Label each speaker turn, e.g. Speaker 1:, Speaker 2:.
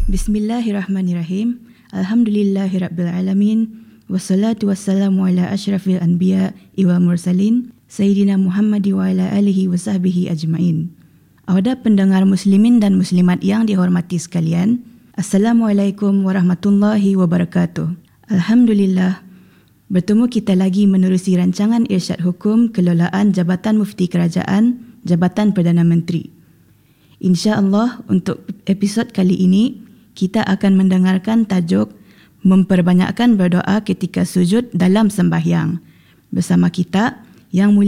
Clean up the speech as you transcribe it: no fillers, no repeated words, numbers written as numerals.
Speaker 1: Bismillahirrahmanirrahim. Alhamdulillahirrabbilalamin. Wassalatu wassalamu ala ashrafil anbiya wal mursalin. Sayyidina Muhammad wa ala alihi wa sahbihi ajma'in. Awda pendengar muslimin dan muslimat yang dihormati sekalian. Assalamualaikum warahmatullahi wabarakatuh. Alhamdulillah, bertemu kita lagi menerusi rancangan Irsyad Hukum Kelolaan Jabatan Mufti Kerajaan Jabatan Perdana Menteri. InsyaAllah untuk episod kali ini, kita akan mendengarkan tajuk Memperbanyakkan berdoa ketika sujud dalam sembahyang bersama kita Yang Mulia